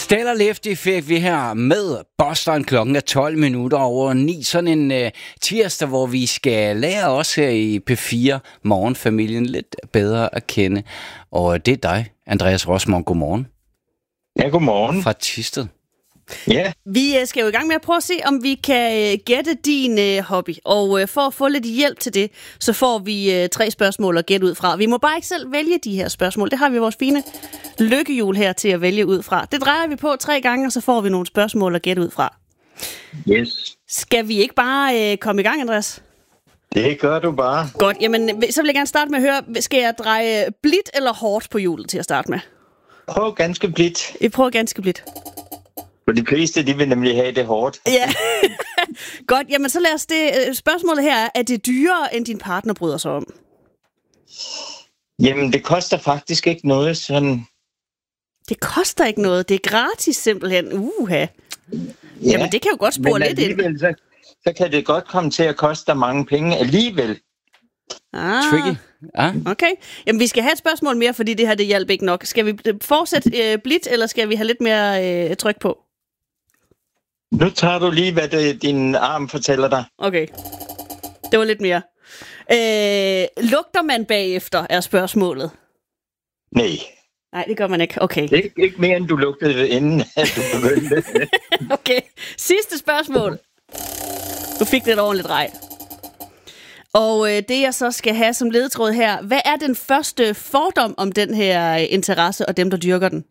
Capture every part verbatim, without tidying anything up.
Stellar Lefty fik vi her med Boston. Klokken er tolv minutter over ni. Sådan en uh, tirsdag, hvor vi skal lære os her i P fire Morgenfamilien lidt bedre at kende. Og det er dig, Andreas Rosmond. Godmorgen. Ja, godmorgen. Fra Thisted. Ja. Vi skal jo i gang med at prøve at se, om vi kan gætte din hobby. Og for at få lidt hjælp til det, så får vi tre spørgsmål at gætte ud fra. Vi må bare ikke selv vælge de her spørgsmål. Det har vi vores fine lykkehjul her til at vælge ud fra. Det drejer vi på tre gange, og så får vi nogle spørgsmål at gætte ud fra. Yes. Skal vi ikke bare øh, komme i gang, Andreas? Det gør du bare. Godt, jamen så vil jeg gerne starte med at høre, skal jeg dreje blidt eller hårdt på hjulet til at starte med? Prøv ganske blidt. Jeg prøver ganske blidt. For de fleste, de vil nemlig have det hårdt. Ja, godt. Jamen så lad os det. Spørgsmålet her er, er det dyrere, end din partner bryder sig om? Jamen, det koster faktisk ikke noget sådan... Det koster ikke noget. Det er gratis simpelthen. Uha. Ja, jamen det kan jo godt spore lidt ind. Så, så kan det godt komme til at koste dig mange penge alligevel. Ah. Tricky. Ah. Okay. Jamen vi skal have et spørgsmål mere, fordi det her det hjælper ikke nok. Skal vi fortsætte øh, blidt, eller skal vi have lidt mere øh, tryk på? Nu tager du lige, hvad det, din arm fortæller dig. Okay. Det var lidt mere. Øh, lugter man bagefter, er spørgsmålet. Nej. Nej, det gør man ikke. Okay. Det er ikke, ikke mere, end du lugtede, inden at du begyndte. Okay. Sidste spørgsmål. Du fik det et ordentligt drej. Og øh, det, jeg så skal have som ledetråd her, hvad er den første fordom om den her interesse og dem, der dyrker den?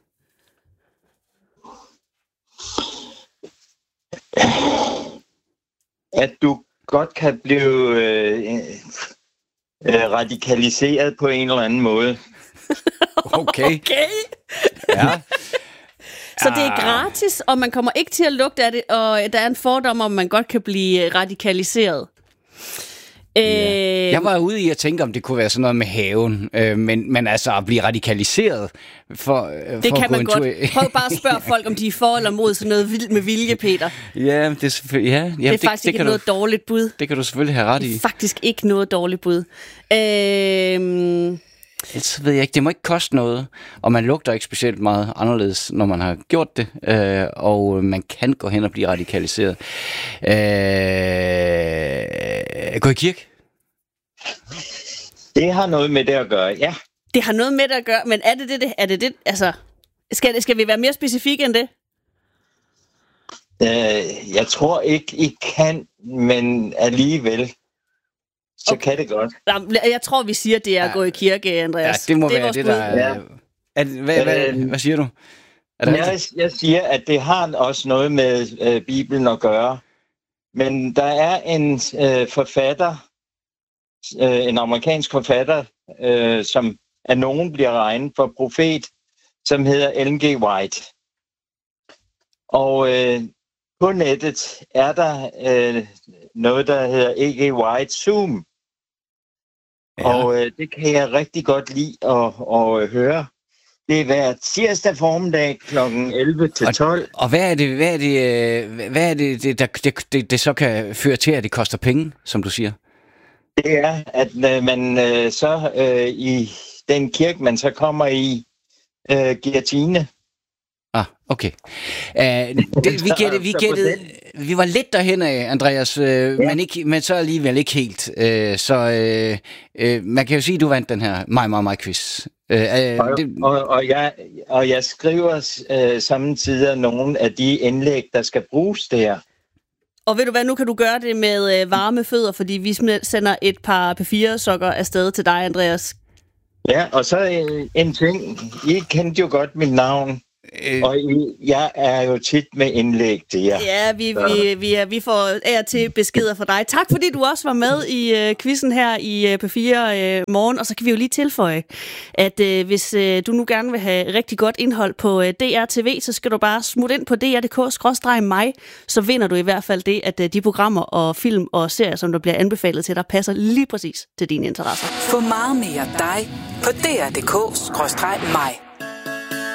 At du godt kan blive øh, øh, radikaliseret på en eller anden måde. Okay. Okay. Ja. Så det er gratis, og man kommer ikke til at lugte af det, og der er en fordom om, at man godt kan blive radikaliseret. Ja. Jeg var ude i at tænke, om det kunne være sådan noget med haven, øh, men, men altså at blive radikaliseret for, øh, det for kan man godt. Tur... Prøv bare at spørge folk, om de er for eller mod sådan noget vildt med vilje, Peter. Ja, det er selvfølgelig... Ja, det er det, faktisk det, ikke det noget du, dårligt bud. Det kan du selvfølgelig have ret i. Det er faktisk ikke noget dårligt bud. Øhm... Ellers ved jeg ikke, det må ikke koste noget, og man lugter ikke specielt meget anderledes, når man har gjort det, øh, og man kan gå hen og blive radikaliseret. Øh, gå i kirke? Det har noget med det at gøre, ja. Det har noget med det at gøre, men er det det? det er det det? Altså, skal, skal vi være mere specifikke end det? Øh, jeg tror ikke, I kan, men alligevel, så okay. Kan det godt. Jeg tror, vi siger, det er at ja. Gå i kirke, Andreas. Ja, det må det være det, der er... Ja. Er, hvad, hvad, øh, hvad siger du? Jeg, jeg siger, at det har også noget med øh, Bibelen at gøre. Men der er en øh, forfatter, øh, en amerikansk forfatter, øh, som af nogen bliver regnet for profet, som hedder Ellen G. White. Og øh, på nettet er der øh, noget, der hedder E G. White Zoom. Ja. Og øh, det kan jeg rigtig godt lide at, at høre. Det er hver tirsdag formiddag klokken elleve til tolv. Og, og hvad er det, hvad er det, hvad er det, det, der, det, det, det så kan føre til, at det koster penge, som du siger? Det er, at øh, man øh, så øh, i den kirke, man så kommer i, øh, giver tiende. Ah, okay. Uh, det, vi, gættede, vi, gættede, vi var lidt derhen af, Andreas, uh, ja. men, ikke, men så alligevel ikke helt. Uh, så uh, uh, man kan jo sige, at du vandt den her mig, mig, mig quiz. Uh, uh, og, det... og, og, jeg, og jeg skriver uh, samtidig nogle af de indlæg, der skal bruges der. Og ved du hvad, nu kan du gøre det med øh, varme fødder, fordi vi sender et par P fire sokker afsted til dig, Andreas. Ja, og så en, en ting. I kendte jo godt mit navn. Øh. Og I, jeg er jo tit med indlæg til jer. Ja, vi, vi, vi, er, vi får af og til beskeder fra dig. Tak fordi du også var med i øh, quizzen her i øh, P fire øh, morgen. Og så kan vi jo lige tilføje, at øh, hvis øh, du nu gerne vil have rigtig godt indhold på øh, D R T V, så skal du bare smutte ind på D R punktum D K skråstreg mig. Så vinder du i hvert fald det, at øh, de programmer og film og serier, som der bliver anbefalet til dig, passer lige præcis til dine interesser. Få meget mere dig på D R punktum D K skråstreg mig.